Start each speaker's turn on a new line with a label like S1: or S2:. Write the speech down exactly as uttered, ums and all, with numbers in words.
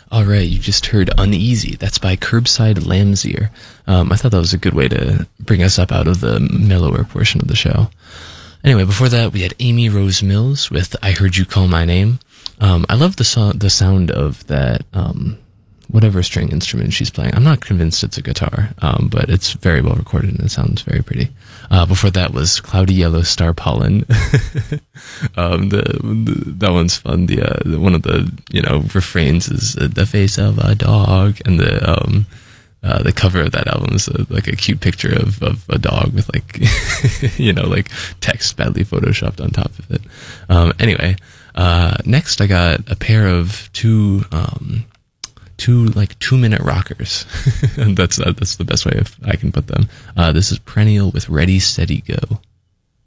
S1: All right, you just heard Uneasy. That's by Curbside Lambsier. Um, I thought that was a good way to bring us up out of the mellower portion of the show. Anyway, before that, we had Amy Rose Mills with I Heard You Call My Name. Um, I love the, so- the sound of that, um, whatever string instrument she's playing. I'm not convinced it's a guitar, um, but it's very well recorded and it sounds very pretty. Uh, before that was Cloudy Yellow Star Pollen. um, the, the that one's fun. The, uh, the one of the you know refrains is uh, the face of a dog, and the um, uh, the cover of that album is uh, like a cute picture of, of a dog with like you know like text badly photoshopped on top of it. Um, anyway, uh, next I got a pair of two. Um, two like two minute rockers. And that's uh, that's the best way if I can put them. Uh, this is Perennial with Ready Steady Go.